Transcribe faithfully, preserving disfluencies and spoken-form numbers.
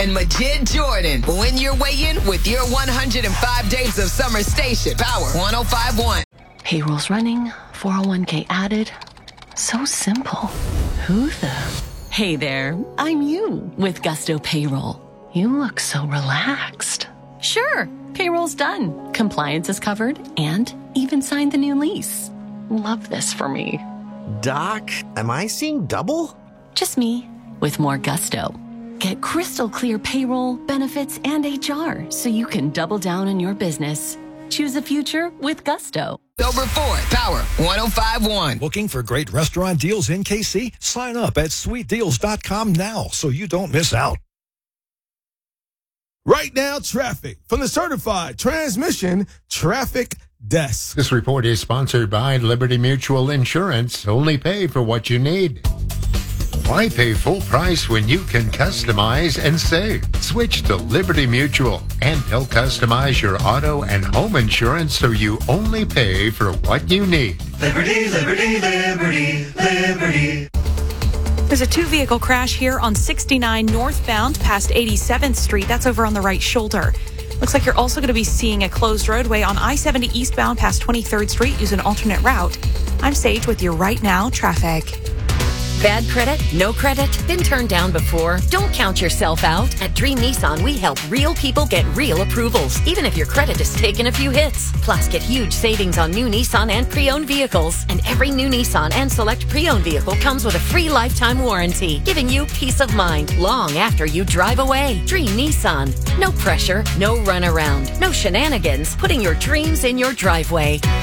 and Majid Jordan. Win your way in with your one hundred five days of summer station. Power one oh five point one. Payroll's running, four oh one k added. So simple. Who the? Hey there, I'm you with Gusto Payroll. You look so relaxed. Sure, payroll's done. Compliance is covered and even signed the new lease. Love this for me. Doc, am I seeing double? Just me with more gusto. Get crystal clear payroll, benefits, and H R so you can double down on your business. Choose a future with Gusto. October fourth, Power one oh five point one. Looking for great restaurant deals in K C? Sign up at sweet deals dot com now so you don't miss out. Right now, traffic from the certified transmission traffic desk. This report is sponsored by Liberty Mutual Insurance. Only pay for what you need. Why pay full price when you can customize and save? Switch to Liberty Mutual, and they'll customize your auto and home insurance so you only pay for what you need. Liberty, Liberty, Liberty, Liberty. There's a two-vehicle crash here on sixty-nine northbound past eighty-seventh Street. That's over on the right shoulder. Looks like you're also going to be seeing a closed roadway on I seventy eastbound past twenty-third Street. Use an alternate route. I'm Sage with your Right Now traffic. Bad credit? No credit? Been turned down before? Don't count yourself out. At Dream Nissan, we help real people get real approvals, even if your credit has taken a few hits. Plus, get huge savings on new Nissan and pre-owned vehicles. And every new Nissan and select pre-owned vehicle comes with a free lifetime warranty, giving you peace of mind long after you drive away. Dream Nissan. No pressure, no runaround, no shenanigans. Putting your dreams in your driveway.